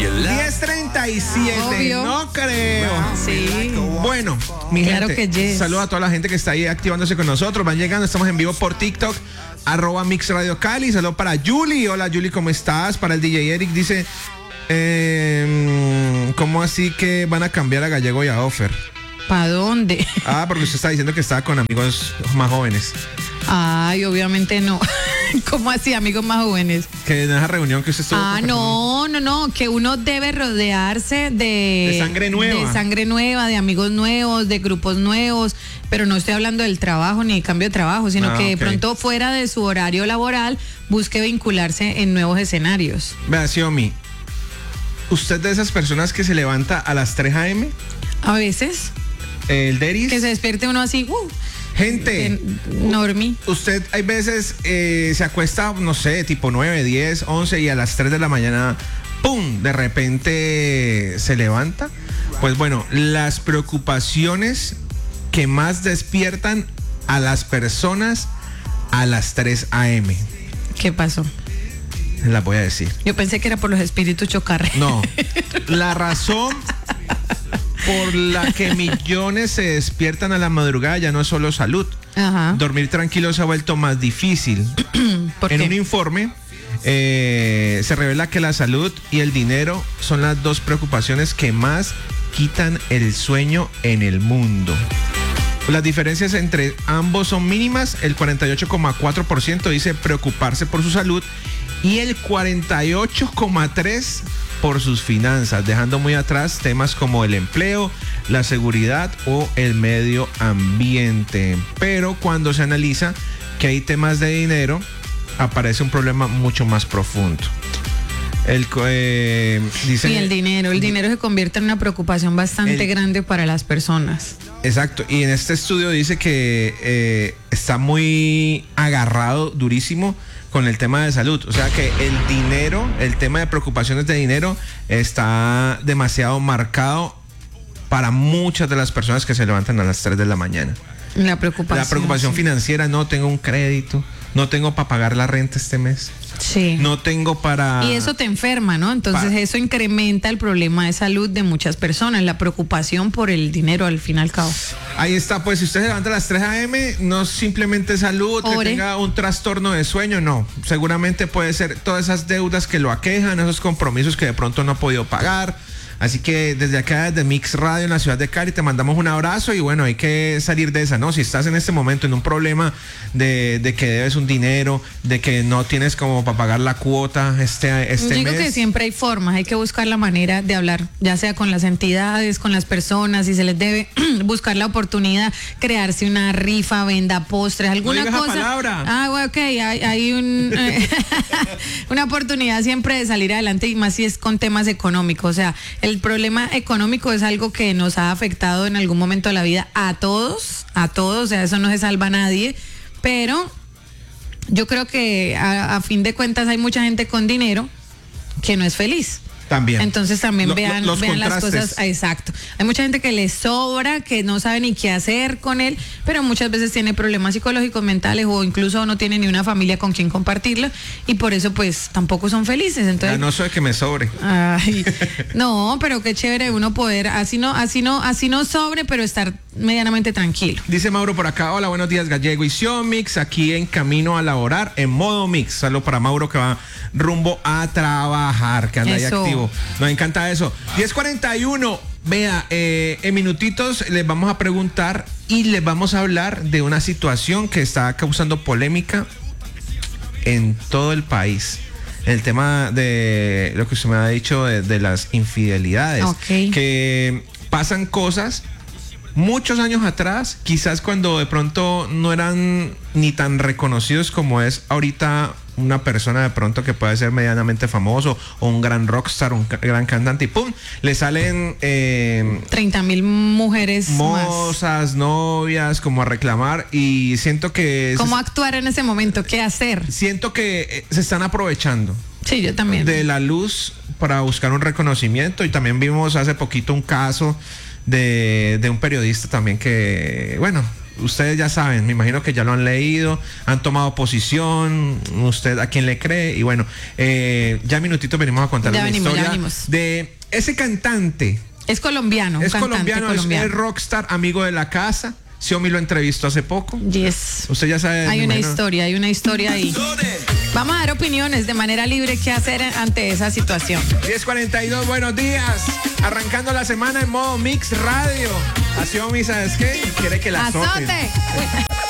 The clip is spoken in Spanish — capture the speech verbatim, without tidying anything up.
diez treinta y siete. Obvio. No creo. Sí. Bueno, mi Claro gente, que yes. saludos a toda la gente que está ahí activándose con nosotros. Van llegando, estamos en vivo por TikTok, arroba Mix Radio Cali. Saludos para Julie. Hola Julie, ¿cómo estás? Para el D J Eric dice, eh, ¿cómo así que van a cambiar a Gallego y a Offer? ¿Para dónde? Ah, porque usted está diciendo que estaba con amigos más jóvenes. Ay, obviamente no. ¿Cómo así, amigos más jóvenes? Que en esa reunión que usted estuvo. Ah, no, no, no, que uno debe rodearse de... De sangre nueva. De sangre nueva, de amigos nuevos, de grupos nuevos, pero no estoy hablando del trabajo ni de cambio de trabajo, sino Ah, que de ok. pronto fuera de su horario laboral busque vincularse en nuevos escenarios. Vea, Xiomi, ¿usted de esas personas que se levanta a las tres a eme? A veces, El Deris. que se despierte uno así, uh, Gente, en- normie. usted hay veces eh, se acuesta, no sé, tipo nueve, diez, once y a las tres de la mañana, ¡pum!, de repente se levanta. Pues bueno, las preocupaciones que más despiertan a las personas a las tres a eme. ¿Qué pasó? Las voy a decir. Yo pensé que era por los espíritus chocarre. No, la razón por la que millones se despiertan a la madrugada ya no es solo salud. Ajá. Dormir tranquilo se ha vuelto más difícil. ¿Por En qué? un informe eh, se revela que la salud y el dinero son las dos preocupaciones que más quitan el sueño en el mundo. Las diferencias entre ambos son mínimas. El cuarenta y ocho coma cuatro por ciento dice preocuparse por su salud y el cuarenta y ocho coma tres por ciento por sus finanzas, dejando muy atrás temas como el empleo, la seguridad o el medio ambiente. Pero cuando se analiza que hay temas de dinero, aparece un problema mucho más profundo. El, eh, dice, Y el dinero, el dinero se convierte en una preocupación bastante El- grande para las personas. Exacto, y en este estudio dice que eh, está muy agarrado, durísimo, con el tema de salud. O sea que el dinero, el tema de preocupaciones de dinero está demasiado marcado para muchas de las personas que se levantan a las tres de la mañana. La preocupación. La preocupación sí. financiera, no tengo un crédito, no tengo para pagar la renta este mes, Sí. no tengo para... Y eso te enferma, ¿no? Entonces Pa- eso incrementa el problema de salud de muchas personas, la preocupación por el dinero al fin y al cabo. Ahí está, pues si usted se levanta a las tres a eme, no simplemente salud, que Ore. tenga un trastorno de sueño, no. Seguramente puede ser todas esas deudas que lo aquejan, esos compromisos que de pronto no ha podido pagar. Así que desde acá, desde Mix Radio en la ciudad de Cali, te mandamos un abrazo y bueno, hay que salir de esa, ¿no? Si estás en este momento en un problema de, de que debes un dinero, de que no tienes como para pagar la cuota este, este Yo digo mes. que siempre hay formas, hay que buscar la manera de hablar, ya sea con las entidades, con las personas, si se les debe buscar la oportunidad, crearse una rifa, venda postres, alguna digas esa cosa. palabra. Ah, bueno, ok, hay, hay un, eh, una oportunidad siempre de salir adelante y más si es con temas económicos. O sea, el problema económico es algo que nos ha afectado en algún momento de la vida a todos, a todos, o sea, eso no se salva a nadie, pero yo creo que a, a fin de cuentas hay mucha gente con dinero que no es feliz. También. Entonces también Lo- vean, lo- los vean las contrastes. cosas. Exacto. Hay mucha gente que le sobra, que no sabe ni qué hacer con él, pero muchas veces tiene problemas psicológicos, mentales o incluso no tiene ni una familia con quien compartirlo y por eso pues tampoco son felices. Entonces, Ganoso de que me sobre. ay, no, pero qué chévere uno poder, así no, así no, así no sobre, pero estar medianamente tranquilo. Dice Mauro por acá, hola, buenos días Gallego y Xiomix, aquí en camino a laborar en modo mix. Saludos para Mauro que va rumbo a trabajar, que anda ahí Eso. activo. Nos encanta eso. diez cuarenta y uno, vea, eh, en minutitos les vamos a preguntar y les vamos a hablar de una situación que está causando polémica en todo el país. El tema de lo que usted me ha dicho de, de las infidelidades. Ok. Que pasan cosas muchos años atrás, quizás cuando de pronto no eran ni tan reconocidos como es ahorita una persona de pronto que puede ser medianamente famoso o un gran rockstar, un ca- gran cantante y pum, le salen eh, treinta mil mujeres más. mozas, novias como a reclamar y siento que ¿Cómo se- actuar en ese momento? ¿Qué hacer? siento que eh, se están aprovechando Sí, yo también. de la luz para buscar un reconocimiento y también vimos hace poquito un caso de, de un periodista también que, bueno, ustedes ya saben, me imagino que ya lo han leído, han tomado posición, usted a quién le cree, y bueno, eh, ya minutito venimos a contarles Ya la venimos, ya historia venimos. de ese cantante. Es colombiano. un Es cantante colombiano, colombiano. es el rockstar, amigo de la casa. Xiomi lo entrevistó hace poco. Yes. Usted ya sabe. Hay me una imagino. historia, hay una historia ahí. Vamos a dar opiniones de manera libre qué hacer ante esa situación. diez cuarenta y dos, buenos días. Arrancando la semana en modo Mix Radio. A Xiomi, ¿sabes qué? Quiere que la azoten. ¡Azote!